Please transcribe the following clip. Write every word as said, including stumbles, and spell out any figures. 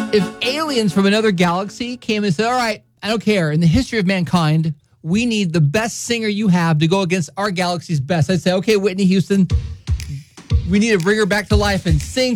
If aliens from another galaxy came and said, all right, I don't care, in the history of mankind, we need the best singer you have to go against our galaxy's best. I'd say, okay, Whitney Houston, we need to bring her back to life and sing